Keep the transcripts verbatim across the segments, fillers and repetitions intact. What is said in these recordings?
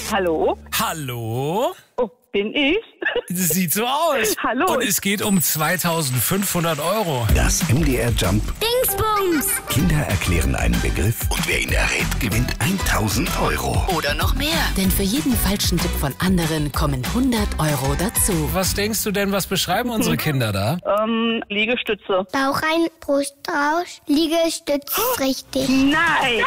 Hallo? Hallo? Oh, bin ich? Das sieht so aus. Hallo. Und es geht um zweitausendfünfhundert Euro. Das M D R Jump. Dingsbums! Kinder erklären einen Begriff und wer ihn errät, gewinnt tausend Euro. Oder noch mehr. Denn für jeden falschen Tipp von anderen kommen hundert Euro dazu. Was denkst du denn, was beschreiben unsere Kinder da? Ähm, Liegestütze. Bauch rein, Brust raus, Liegestütze richtig. Nein!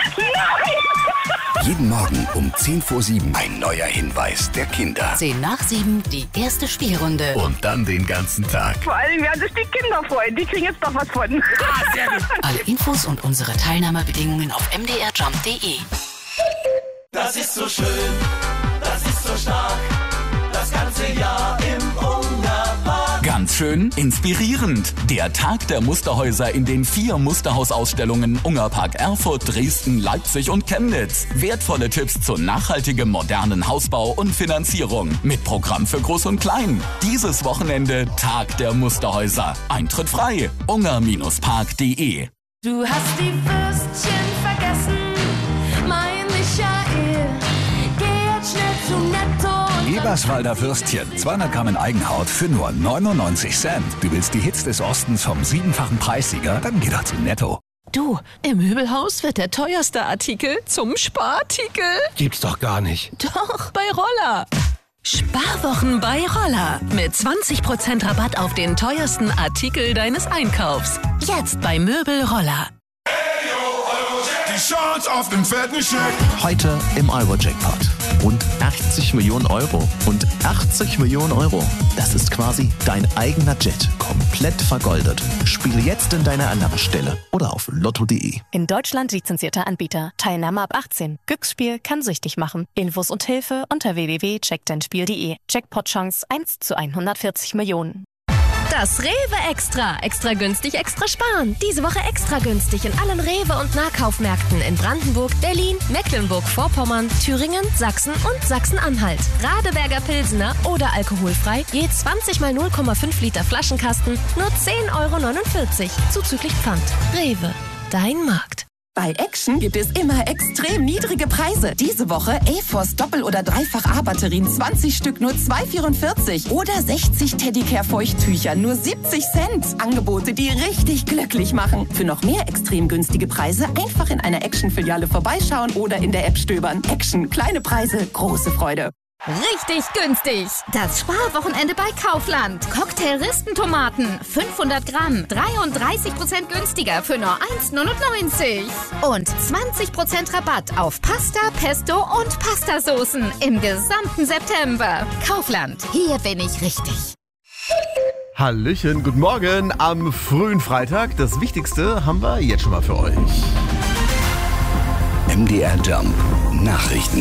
Nein! Jeden Morgen um zehn vor sieben ein neuer Hinweis der Kinder. zehn nach sieben, die erste Spielrunde. Und dann den ganzen Tag. Vor allem werden sich die Kinder freuen. Die kriegen jetzt doch was von. Ah, sehr gut. Alle Infos und unsere Teilnahmebedingungen auf m d r jump punkt d e. Das ist so schön, das ist so stark, das ganze Jahr im Ungarpark. Ganz schön inspirierend. Der Tag der Musterhäuser in den vier Musterhausausstellungen Ungarpark Erfurt, Dresden, Leipzig und Chemnitz. Wertvolle Tipps zu nachhaltigem modernen Hausbau und Finanzierung. Mit Programm für Groß und Klein. Dieses Wochenende Tag der Musterhäuser. Eintritt frei. ungar park punkt d e. Du hast die Würstchen vergessen, mein Michael. Geh jetzt schnell zu Netto. Eberswalder Würstchen, zweihundert Gramm in Eigenhaut für nur neunundneunzig Cent. Du willst die Hits des Ostens vom siebenfachen Preissieger? Dann geh doch zu Netto. Du, im Möbelhaus wird der teuerste Artikel zum Sparartikel. Gibt's doch gar nicht. Doch, bei Roller. Sparwochen bei Roller. Mit zwanzig Prozent Rabatt auf den teuersten Artikel deines Einkaufs. Jetzt bei Möbel Roller. Die Chance auf den fetten Scheck. Heute im Euro-Jackpot. Rund achtzig Millionen Euro. Und achtzig Millionen Euro. Das ist quasi dein eigener Jet. Komplett vergoldet. Spiele jetzt in deiner Annahmestelle oder auf lotto punkt de. In Deutschland lizenzierter Anbieter. Teilnahme ab achtzehn. Glücksspiel kann süchtig machen. Infos und Hilfe unter w w w punkt check dein spiel punkt de. Jackpot-Chance eins zu hundertvierzig Millionen. Das Rewe Extra. Extra günstig, extra sparen. Diese Woche extra günstig in allen Rewe- und Nahkaufmärkten in Brandenburg, Berlin, Mecklenburg-Vorpommern, Thüringen, Sachsen und Sachsen-Anhalt. Radeberger Pilsener oder alkoholfrei, je zwanzig mal null Komma fünf Liter Flaschenkasten, nur zehn Euro neunundvierzig, zuzüglich Pfand. Rewe, dein Markt. Bei Action gibt es immer extrem niedrige Preise. Diese Woche A-Force Doppel- oder Dreifach-A-Batterien zwanzig Stück nur zwei Euro vierundvierzig. Oder sechzig Teddicare-Feuchttücher nur siebzig Cent. Angebote, die richtig glücklich machen. Für noch mehr extrem günstige Preise einfach in einer Action-Filiale vorbeischauen oder in der App stöbern. Action, kleine Preise, große Freude. Richtig günstig. Das Sparwochenende bei Kaufland. Cocktail-Ristentomaten, fünfhundert Gramm, dreiunddreißig Prozent günstiger für nur eins Euro neunundneunzig. Und zwanzig Prozent Rabatt auf Pasta, Pesto und Pastasoßen im gesamten September. Kaufland, hier bin ich richtig. Hallöchen, guten Morgen am frühen Freitag. Das Wichtigste haben wir jetzt schon mal für euch. M D R Jump. Nachrichten.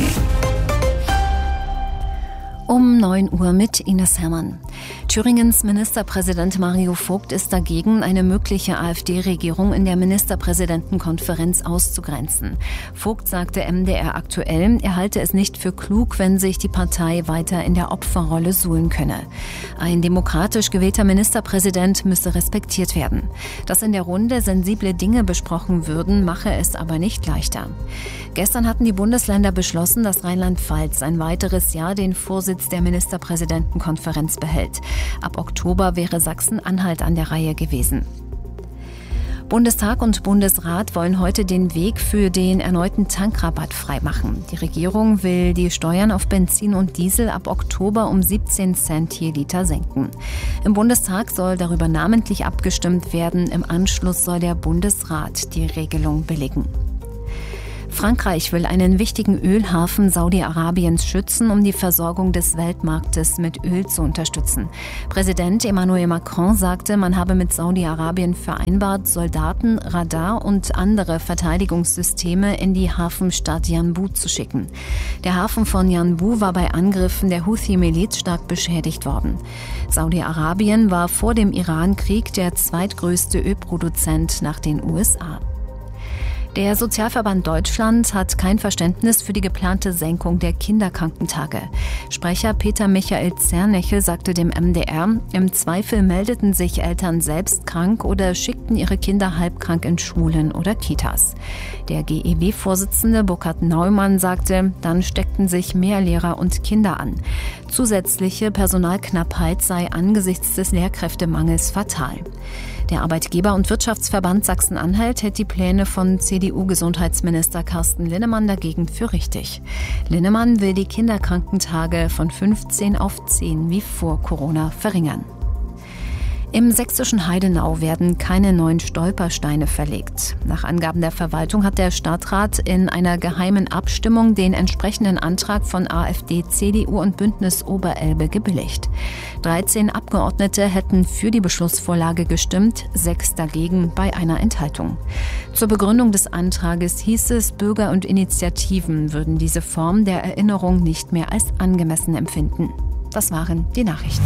Um neun Uhr mit Ines Herrmann. Thüringens Ministerpräsident Mario Vogt ist dagegen, eine mögliche AfD-Regierung in der Ministerpräsidentenkonferenz auszugrenzen. Vogt sagte M D R aktuell, er halte es nicht für klug, wenn sich die Partei weiter in der Opferrolle suhlen könne. Ein demokratisch gewählter Ministerpräsident müsse respektiert werden. Dass in der Runde sensible Dinge besprochen würden, mache es aber nicht leichter. Gestern hatten die Bundesländer beschlossen, dass Rheinland-Pfalz ein weiteres Jahr den Vorsitz der Ministerpräsidentenkonferenz behält. Ab Oktober wäre Sachsen-Anhalt an der Reihe gewesen. Bundestag und Bundesrat wollen heute den Weg für den erneuten Tankrabatt freimachen. Die Regierung will die Steuern auf Benzin und Diesel ab Oktober um siebzehn Cent je Liter senken. Im Bundestag soll darüber namentlich abgestimmt werden. Im Anschluss soll der Bundesrat die Regelung billigen. Frankreich will einen wichtigen Ölhafen Saudi-Arabiens schützen, um die Versorgung des Weltmarktes mit Öl zu unterstützen. Präsident Emmanuel Macron sagte, man habe mit Saudi-Arabien vereinbart, Soldaten, Radar und andere Verteidigungssysteme in die Hafenstadt Yanbu zu schicken. Der Hafen von Yanbu war bei Angriffen der Houthi-Miliz stark beschädigt worden. Saudi-Arabien war vor dem Iran-Krieg der zweitgrößte Ölproduzent nach den U S A. Der Sozialverband Deutschland hat kein Verständnis für die geplante Senkung der Kinderkrankentage. Sprecher Peter Michael Zernechel sagte dem M D R, im Zweifel meldeten sich Eltern selbst krank oder schickten ihre Kinder halbkrank in Schulen oder Kitas. Der G E W-Vorsitzende Burkhard Neumann sagte, dann steckten sich mehr Lehrer und Kinder an. Zusätzliche Personalknappheit sei angesichts des Lehrkräftemangels fatal. Der Arbeitgeber- und Wirtschaftsverband Sachsen-Anhalt hält die Pläne von C D U-Gesundheitsminister Carsten Linnemann dagegen für richtig. Linnemann will die Kinderkrankentage von fünfzehn auf zehn wie vor Corona verringern. Im sächsischen Heidenau werden keine neuen Stolpersteine verlegt. Nach Angaben der Verwaltung hat der Stadtrat in einer geheimen Abstimmung den entsprechenden Antrag von AfD, C D U und Bündnis Oberelbe gebilligt. dreizehn Abgeordnete hätten für die Beschlussvorlage gestimmt, sechs dagegen bei einer Enthaltung. Zur Begründung des Antrages hieß es, Bürger und Initiativen würden diese Form der Erinnerung nicht mehr als angemessen empfinden. Das waren die Nachrichten.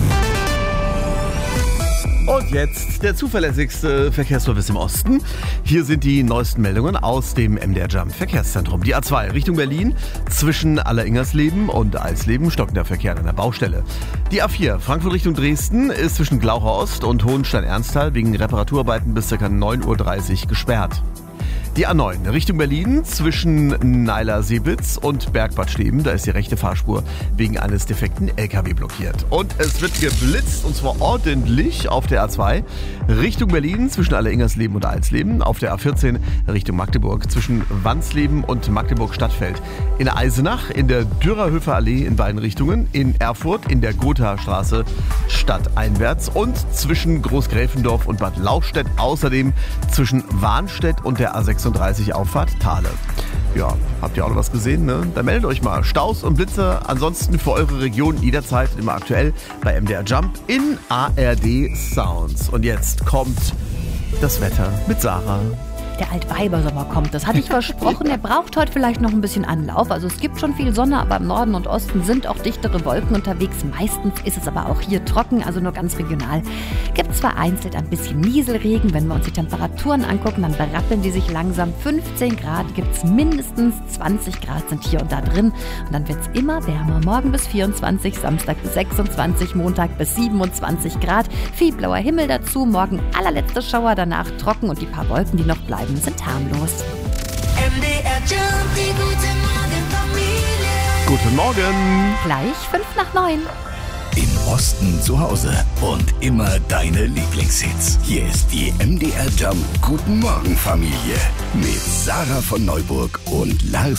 Und jetzt der zuverlässigste Verkehrsservice im Osten. Hier sind die neuesten Meldungen aus dem M D R Jump Verkehrszentrum. Die A zwei Richtung Berlin zwischen Alleringersleben und Eisleben stockender Verkehr an der Baustelle. Die A vier Frankfurt Richtung Dresden ist zwischen Glaucher Ost und Hohenstein-Ernsthal wegen Reparaturarbeiten bis ca. neun Uhr dreißig gesperrt. Die A neun Richtung Berlin zwischen Neiler-Seebitz und Bergbad Steben. Da ist die rechte Fahrspur wegen eines defekten L K W blockiert. Und es wird geblitzt und zwar ordentlich auf der A zwei Richtung Berlin zwischen Alleringersleben und Alsleben. Auf der A vierzehn Richtung Magdeburg zwischen Wansleben und Magdeburg-Stadtfeld. In Eisenach in der Dürerhöfer Allee in beiden Richtungen. In Erfurt in der Gothaer Straße stadteinwärts. Und zwischen Großgräfendorf und Bad Lauchstädt. Außerdem zwischen Warnstedt und der A sechsunddreißig Auffahrt Thale. Ja, habt ihr auch noch was gesehen, ne? Dann meldet euch mal. Staus und Blitze ansonsten für eure Region jederzeit immer aktuell bei M D R Jump in A R D Sounds. Und jetzt kommt das Wetter mit Sarah. Der Altweibersommer kommt. Das hatte ich versprochen. Er braucht heute vielleicht noch ein bisschen Anlauf. Also es gibt schon viel Sonne, aber im Norden und Osten sind auch dichtere Wolken unterwegs. Meistens ist es aber auch hier trocken, also nur ganz regional. Gibt zwar vereinzelt ein bisschen Nieselregen. Wenn wir uns die Temperaturen angucken, dann berappeln die sich langsam. fünfzehn Grad gibt es mindestens, zwanzig Grad sind hier und da drin. Und dann wird es immer wärmer. Morgen bis vierundzwanzig, Samstag bis sechsundzwanzig, Montag bis siebenundzwanzig Grad. Viel blauer Himmel dazu. Morgen allerletzte Schauer, danach trocken und die paar Wolken, die noch bleiben, sind harmlos. M D R Jump, die gute Morgenfamilie. Guten Morgen. Gleich fünf nach neun. Im Osten zu Hause und immer deine Lieblingshits. Hier ist die M D R Jump Guten Morgen Familie mit Sarah von Neuburg und Lars